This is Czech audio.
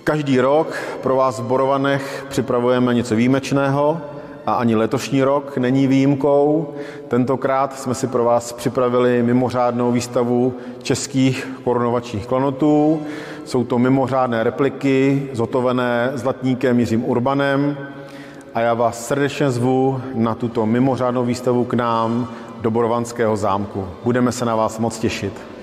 Každý rok pro vás v Borovanech připravujeme něco výjimečného a ani letošní rok není výjimkou. Tentokrát jsme si pro vás připravili mimořádnou výstavu českých korunovačních klenotů. Jsou to mimořádné repliky, zhotovené zlatníkem Jiřím Urbanem a já vás srdečně zvu na tuto mimořádnou výstavu k nám do Borovanského zámku. Budeme se na vás moc těšit.